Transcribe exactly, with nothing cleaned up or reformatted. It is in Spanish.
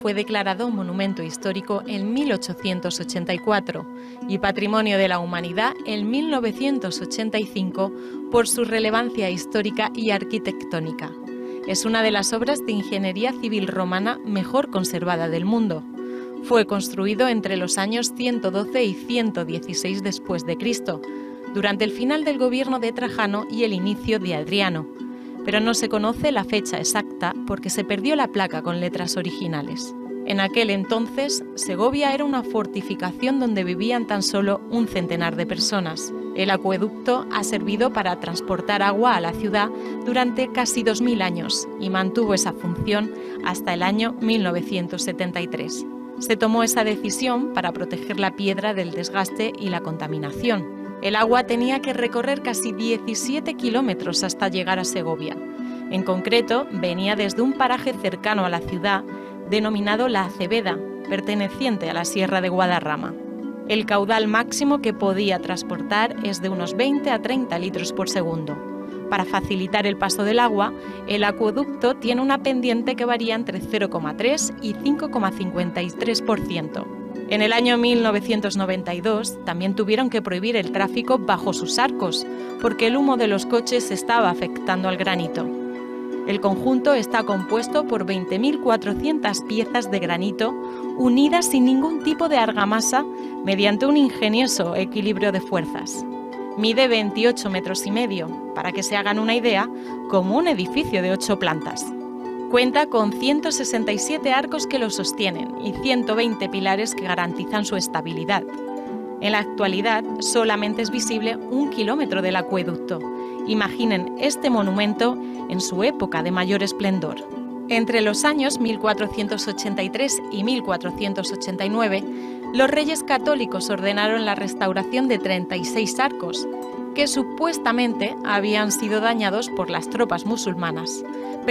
Fue declarado Monumento Histórico en mil ochocientos ochenta y cuatro y Patrimonio de la Humanidad en mil novecientos ochenta y cinco por su relevancia histórica y arquitectónica. Es una de las obras de ingeniería civil romana mejor conservada del mundo. Fue construido entre los años ciento doce y ciento dieciséis después de Cristo, durante el final del gobierno de Trajano y el inicio de Adriano, pero no se conoce la fecha exacta porque se perdió la placa con letras originales. En aquel entonces, Segovia era una fortificación donde vivían tan solo un centenar de personas. El acueducto ha servido para transportar agua a la ciudad durante casi dos mil años y mantuvo esa función hasta el año mil novecientos setenta y tres. Se tomó esa decisión para proteger la piedra del desgaste y la contaminación. El agua tenía que recorrer casi diecisiete kilómetros hasta llegar a Segovia. En concreto, venía desde un paraje cercano a la ciudad, denominado La Acebeda, perteneciente a la Sierra de Guadarrama. El caudal máximo que podía transportar es de unos veinte a treinta litros por segundo. Para facilitar el paso del agua, el acueducto tiene una pendiente que varía entre cero coma tres y cinco coma cincuenta y tres por ciento. En el año mil novecientos noventa y dos también tuvieron que prohibir el tráfico bajo sus arcos, porque el humo de los coches estaba afectando al granito. El conjunto está compuesto por veinte mil cuatrocientas piezas de granito unidas sin ningún tipo de argamasa mediante un ingenioso equilibrio de fuerzas. Mide veintiocho metros y medio, para que se hagan una idea, como un edificio de ocho plantas. Cuenta con ciento sesenta y siete arcos que lo sostienen y ciento veinte pilares que garantizan su estabilidad. En la actualidad solamente es visible un kilómetro del acueducto. Imaginen este monumento en su época de mayor esplendor. Entre los años mil cuatrocientos ochenta y tres y mil cuatrocientos ochenta y nueve, los reyes católicos ordenaron la restauración de treinta y seis arcos, que supuestamente habían sido dañados por las tropas musulmanas.